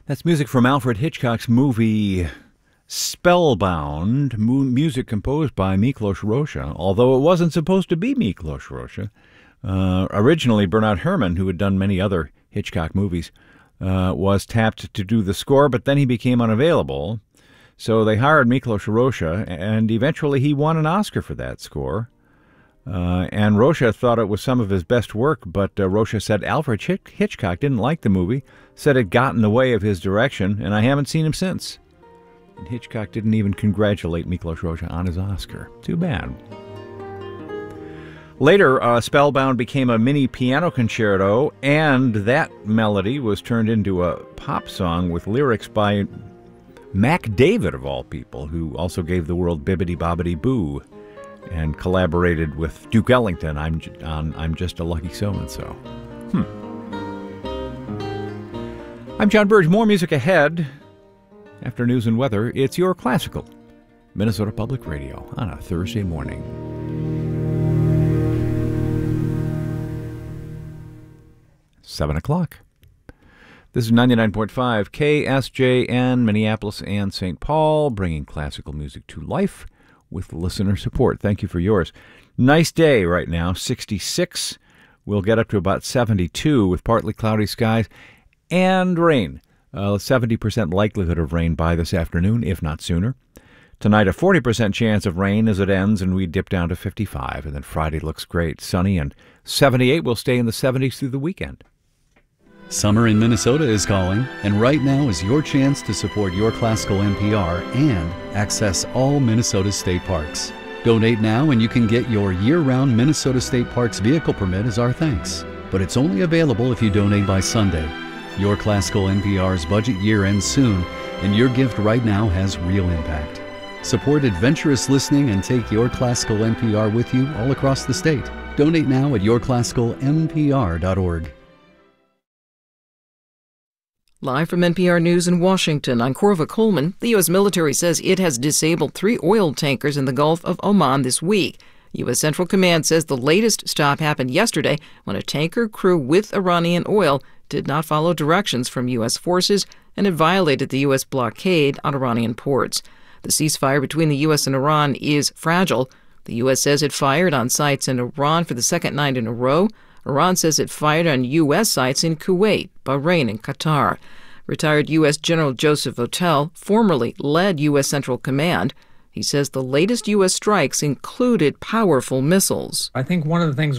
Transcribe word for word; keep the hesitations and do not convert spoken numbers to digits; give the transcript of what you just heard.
That's music from Alfred Hitchcock's movie Spellbound, mu- music composed by Miklos Rozsa, although it wasn't supposed to be Miklos Rozsa. Uh, originally, Bernard Herrmann, who had done many other Hitchcock movies, uh, was tapped to do the score, but then he became unavailable. So they hired Miklos Rozsa, and eventually he won an Oscar for that score. Uh, and Rozsa thought it was some of his best work, but uh, Rozsa said Alfred Hitch- Hitchcock didn't like the movie, said it got in the way of his direction, and I haven't seen him since. And Hitchcock didn't even congratulate Miklos Rozsa on his Oscar. Too bad. Later, uh, Spellbound became a mini piano concerto, and that melody was turned into a pop song with lyrics by Mac David, of all people, who also gave the world Bibbidi Bobbidi Boo and collaborated with Duke Ellington I'm, on I'm Just a Lucky So-and-So. Hmm. I'm John Burge. More music ahead. After news and weather, it's your classical Minnesota Public Radio on a Thursday morning. Seven o'clock. This is ninety-nine point five K S J N, Minneapolis and Saint Paul, bringing classical music to life with listener support. Thank you for yours. Nice day right now, sixty-six. We'll get up to about seventy-two with partly cloudy skies and rain. Uh, seventy percent likelihood of rain by this afternoon, if not sooner. Tonight, a forty percent chance of rain as it ends, and we dip down to fifty-five. And then Friday looks great, sunny, and seventy-eight will stay in the seventies through the weekend. Summer in Minnesota is calling, and right now is your chance to support Your Classical N P R and access all Minnesota state parks. Donate now and you can get your year-round Minnesota State Parks vehicle permit as our thanks. But it's only available if you donate by Sunday. Your Classical N P R's budget year ends soon, and your gift right now has real impact. Support adventurous listening and take Your Classical N P R with you all across the state. Donate now at your classical n p r dot org. Live from N P R News in Washington, I'm Corva Coleman. The U S military says it has disabled three oil tankers in the Gulf of Oman this week. U S Central Command says the latest stop happened yesterday when a tanker crew with Iranian oil did not follow directions from U S forces and it violated the U S blockade on Iranian ports. The ceasefire between the U S and Iran is fragile. The U S says it fired on sites in Iran for the second night in a row. Iran says it fired on U S sites in Kuwait, Bahrain, and Qatar. Retired U S General Joseph Votel formerly led U S Central Command. He says the latest U S strikes included powerful missiles. I think one of the things